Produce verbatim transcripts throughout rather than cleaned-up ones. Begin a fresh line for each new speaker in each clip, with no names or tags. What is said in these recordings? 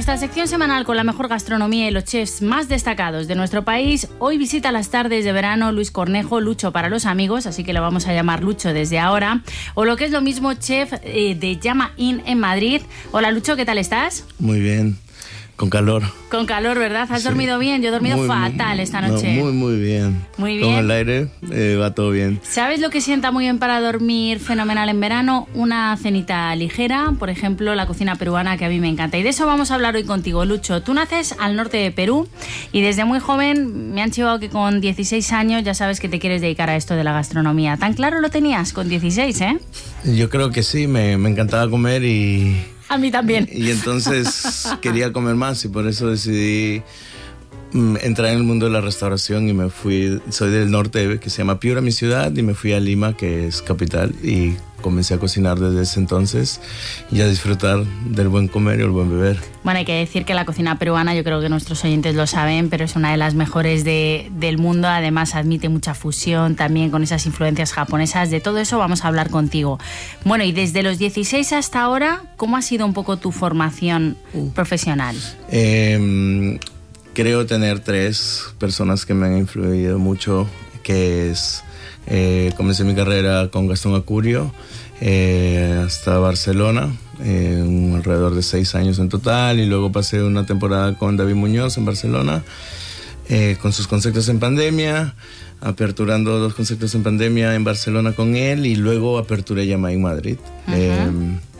nuestra sección semanal con la mejor gastronomía y los chefs más destacados de nuestro país, hoy visita las tardes de verano Luis Cornejo, Lucho para los amigos, así que le vamos a llamar Lucho desde ahora, o lo que es lo mismo, chef eh, de Llama Inn en Madrid. Hola Lucho, ¿qué tal estás?
Muy bien, con calor.
Con calor, ¿verdad? ¿Has
Sí.
dormido bien? Yo he dormido
Muy,
fatal
muy,
esta noche.
No, muy, muy bien.
Muy bien.
Con el aire eh, va todo bien.
¿Sabes lo que sienta muy bien para dormir fenomenal en verano? Una cenita ligera, por ejemplo, la cocina peruana, que a mí me encanta. Y de eso vamos a hablar hoy contigo, Lucho. Tú naces al norte de Perú y desde muy joven me han chivado que con dieciséis años ya sabes que te quieres dedicar a esto de la gastronomía. ¿Tan claro lo tenías con dieciséis, eh?
Yo creo que sí, me, me encantaba comer y...
A mí también.
Y entonces quería comer más y por eso decidí mm, entrar en el mundo de la restauración y me fui, soy del norte, que se llama Piura, mi ciudad, y me fui a Lima, que es capital, y comencé a cocinar desde ese entonces y a disfrutar del buen comer y el buen beber.
Bueno, hay que decir que la cocina peruana, yo creo que nuestros oyentes lo saben, pero es una de las mejores de, del mundo. Además, admite mucha fusión también con esas influencias japonesas. De todo eso vamos a hablar contigo. Bueno, y desde los dieciséis hasta ahora, ¿cómo ha sido un poco tu formación uh. profesional?
Eh, creo tener tres personas que me han influido mucho, que es... Eh, comencé mi carrera con Gastón Acurio eh, hasta Barcelona, eh, un, alrededor de seis años en total, y luego pasé una temporada con David Muñoz en Barcelona, eh, con sus conceptos en pandemia, aperturando dos conceptos en pandemia en Barcelona con él, y luego aperturé Llama en Madrid.
Uh-huh.
eh,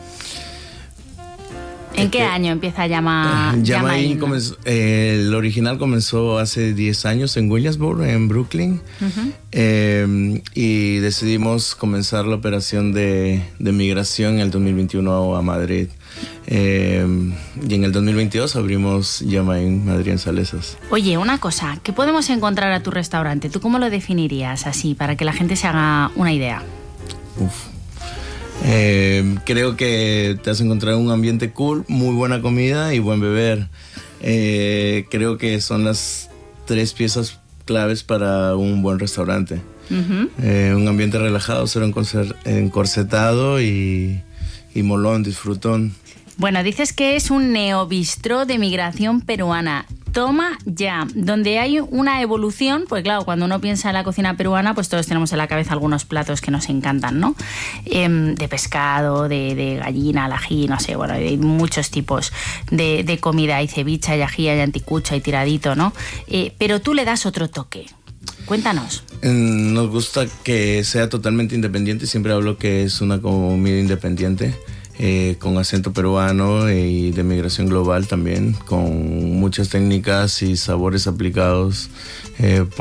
¿En qué año empieza Llama
Llama, Llama
Inn?
Comenzó, eh, el original comenzó hace diez años en Williamsburg, en Brooklyn. Uh-huh. eh, y decidimos comenzar la operación de, de migración en el dos mil veintiuno a Madrid. Eh, y en el dos mil veintidós abrimos Llama Inn Madrid en Salesas.
Oye, una cosa, ¿qué podemos encontrar a tu restaurante? ¿Tú cómo lo definirías así, para que la gente se haga una idea?
Uf. Eh, creo que te has encontrado un ambiente cool, muy buena comida y buen beber. Eh, creo que son las tres piezas claves para un buen restaurante. Uh-huh. Eh, un ambiente relajado, cero encorsetado y, y molón, disfrutón.
Bueno, dices que es un neobistró de migración peruana. Toma ya, donde hay una evolución, pues claro, cuando uno piensa en la cocina peruana, pues todos tenemos en la cabeza algunos platos que nos encantan, ¿no? Eh, de pescado, de, de gallina, al ají, no sé, bueno, hay muchos tipos de, de comida, hay ceviche, hay ají, hay anticucho, hay tiradito, ¿no? Eh, pero tú le das otro toque. Cuéntanos.
Nos gusta que sea totalmente independiente, siempre hablo que es una comida independiente. Eh, con acento peruano y de migración global también, con muchas técnicas y sabores aplicados eh, por